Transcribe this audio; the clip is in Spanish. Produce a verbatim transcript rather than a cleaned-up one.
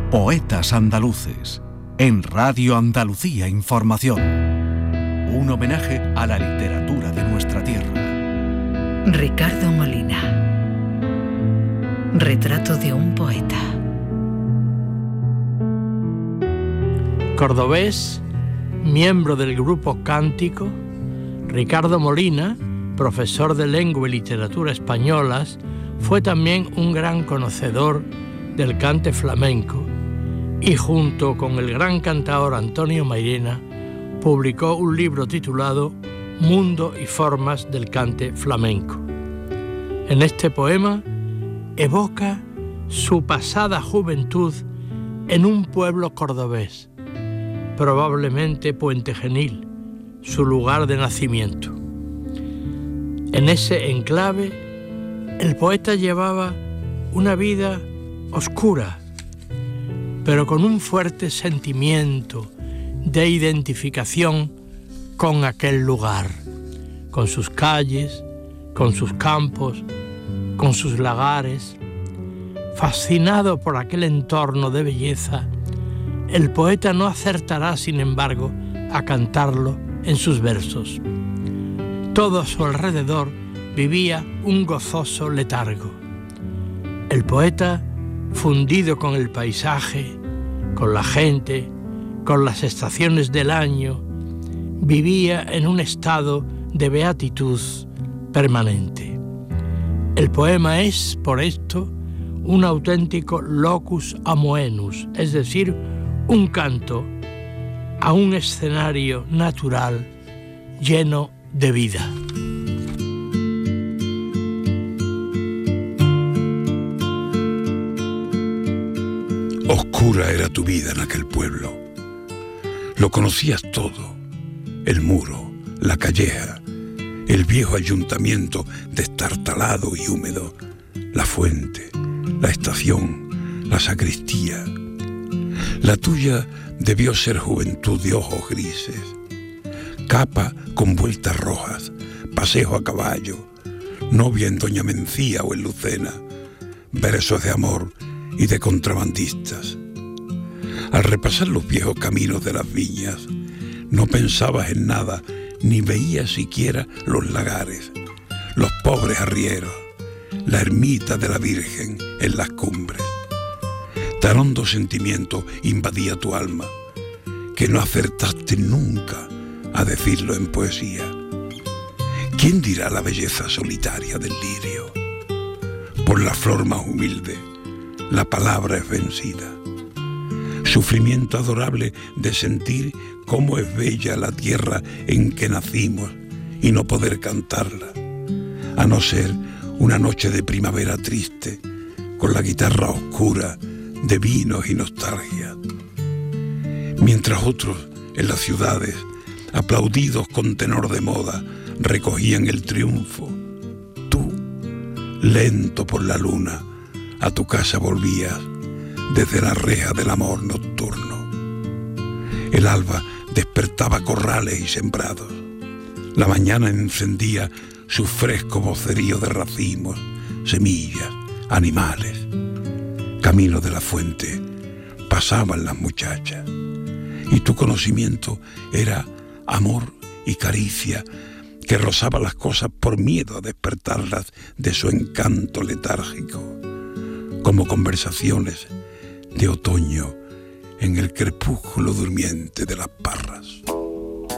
Poetas Andaluces, en Radio Andalucía Información. Un homenaje a la literatura de nuestra tierra. Ricardo Molina. Retrato de un poeta. Cordobés, miembro del grupo Cántico, Ricardo Molina, profesor de lengua y literatura españolas, fue también un gran conocedor del cante flamenco y junto con el gran cantaor Antonio Mairena publicó un libro titulado Mundo y formas del cante flamenco. En este poema evoca su pasada juventud en un pueblo cordobés, probablemente Puente Genil, su lugar de nacimiento. En ese enclave, el poeta llevaba una vida oscura, pero con un fuerte sentimiento de identificación con aquel lugar, con sus calles, con sus campos, con sus lagares. Fascinado por aquel entorno de belleza, el poeta no acertará, sin embargo, a cantarlo en sus versos. Todo a su alrededor vivía un gozoso letargo. El poeta, fundido con el paisaje, con la gente, con las estaciones del año, vivía en un estado de beatitud permanente. El poema es, por esto, un auténtico locus amoenus, es decir, un canto a un escenario natural lleno de vida. Oscura era tu vida en aquel pueblo. Lo conocías todo: el muro, la calleja, el viejo ayuntamiento destartalado y húmedo, la fuente, la estación, la sacristía. La tuya debió ser juventud de ojos grises, capa con vueltas rojas, paseo a caballo, novia en Doña Mencía o en Lucena, versos de amor y de contrabandistas. Al repasar los viejos caminos de las viñas, no pensabas en nada, ni veías siquiera los lagares, los pobres arrieros, la ermita de la Virgen en las cumbres. Tan hondo sentimiento invadía tu alma, que no acertaste nunca a decirlo en poesía. ¿Quién dirá la belleza solitaria del lirio? Por la flor más humilde, la palabra es vencida. Sufrimiento adorable de sentir cómo es bella la tierra en que nacimos y no poder cantarla, a no ser una noche de primavera triste, con la guitarra oscura de vinos y nostalgia. Mientras otros en las ciudades, aplaudidos con tenor de moda, recogían el triunfo, tú, lento por la luna, a tu casa volvías desde la reja del amor nocturno. El alba despertaba corrales y sembrados. La mañana encendía su fresco vocerío de racimos, semillas, animales. Camino de la fuente pasaban las muchachas, y tu conocimiento era amor y caricia que rozaba las cosas por miedo a despertarlas de su encanto letárgico, como conversaciones de otoño en el crepúsculo durmiente de las parras.